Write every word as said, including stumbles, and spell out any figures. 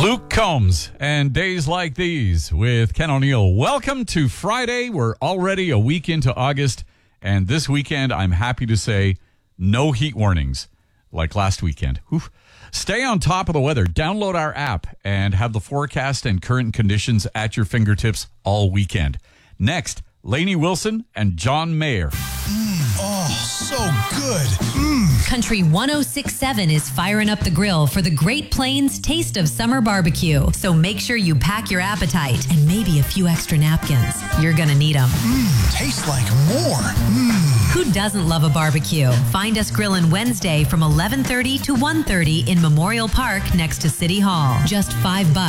Luke Combs and Days Like These with Ken O'Neill. Welcome to Friday. We're already a week into August, and this weekend, I'm happy to say, no heat warnings like last weekend. Oof. Stay on top of the weather. Download our app and have the forecast and current conditions at your fingertips all weekend. Next, Lainey Wilson and John Mayer. Mm, oh, so good. Mm. Country one oh six point seven is firing up the grill for the Great Plains Taste of Summer Barbecue. So make sure you pack your appetite and maybe a few extra napkins. You're going to need them. Mm, tastes like more. Mm. Who doesn't love a barbecue? Find us grilling Wednesday from eleven thirty to one thirty in Memorial Park next to City Hall. Just five bucks.